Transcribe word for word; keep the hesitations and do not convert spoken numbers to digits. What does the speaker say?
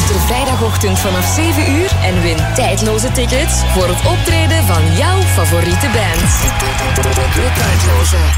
Luister vrijdagochtend vanaf zeven uur en win tijdloze tickets voor het optreden van jouw favoriete band. De Tijdloze.